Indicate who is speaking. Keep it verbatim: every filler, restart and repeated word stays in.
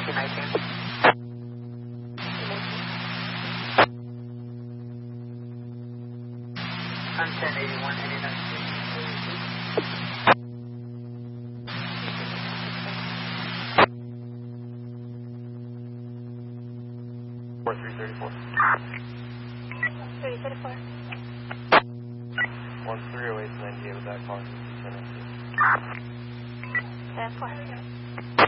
Speaker 1: two nineteen. I'm ten eighty-one, eighty-nine.
Speaker 2: four three thirty-four.
Speaker 3: three thirty-four.
Speaker 2: one three oh eight ninety-eight with that car.
Speaker 3: ten four.